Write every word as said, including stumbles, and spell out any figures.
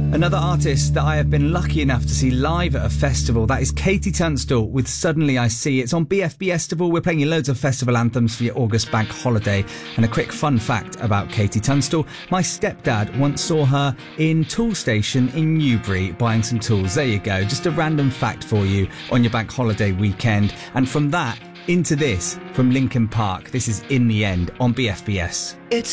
Another artist that I have been lucky enough to see live at a festival, that is Katie Tunstall with Suddenly I See. It's on B F B Festival. We're playing you loads of festival anthems for your August bank holiday. And a quick fun fact about Katie Tunstall. My stepdad once saw her in Tool Station in Newbury buying some tools. There you go. Just a random fact for you on your bank holiday weekend. And from that into this, from Linkin Park, this is In the End on B F B S. It's